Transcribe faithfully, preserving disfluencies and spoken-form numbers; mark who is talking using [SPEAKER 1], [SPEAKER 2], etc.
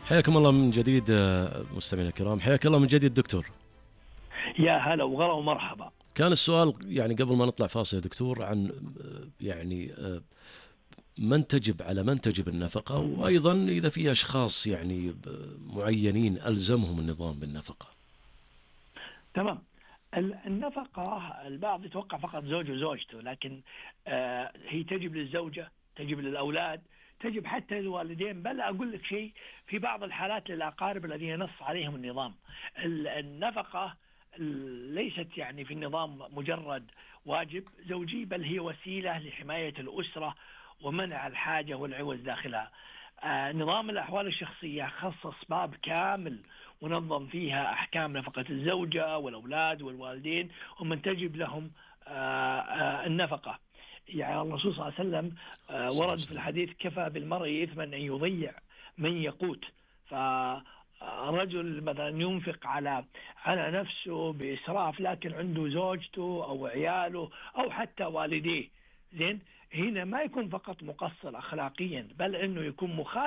[SPEAKER 1] حياكم الله من جديد آه، مستمعينا الكرام، حياك الله من جديد دكتور.
[SPEAKER 2] يا هلا وغلا ومرحبا.
[SPEAKER 1] كان السؤال يعني قبل ما نطلع فاصل يا دكتور عن آه، يعني آه، من تجب على من تجب النفقة، وأيضا إذا في أشخاص يعني ب- معينين ألزمهم النظام بالنفقة.
[SPEAKER 2] تمام. ال- النفقة البعض يتوقع فقط زوج وزوجته، لكن آه، هي تجب للزوجة، تجب للأولاد، تجب حتى للوالدين، بل أقول لك شيء، في بعض الحالات للأقارب الذين نص عليهم النظام. ال- النفقة ليست يعني في النظام مجرد واجب زوجي، بل هي وسيلة لحماية الأسرة ومنع الحاجة والعوز داخلها. آه، نظام الأحوال الشخصية خصص باب كامل ونظم فيها أحكام نفقة الزوجة والأولاد والوالدين ومن تجب لهم آه، آه، النفقة. يعني الرسول صلى الله عليه وسلم آه،
[SPEAKER 1] صلى الله
[SPEAKER 2] ورد
[SPEAKER 1] عليه
[SPEAKER 2] في
[SPEAKER 1] وسلم.
[SPEAKER 2] الحديث: كفى بالمرء إثما أن يضيع من يقوت. فالرجل مثلا ينفق على على نفسه بإسراف، لكن عنده زوجته أو عياله أو حتى والديه، زين، هنا ما يكون فقط مقصر أخلاقيا، بل أنه يكون مخالف